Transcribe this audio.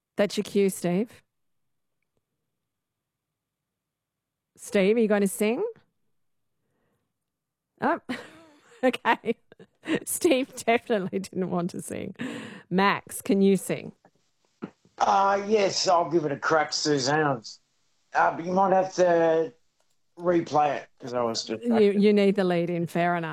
That's your cue, Steve. Steve, are you going to sing? Oh, okay. Steve definitely didn't want to sing. Max, can you sing? Yes, I'll give it a crack, Suzanne. But you might have to replay it because I was You distracted. you need the lead in, fair enough.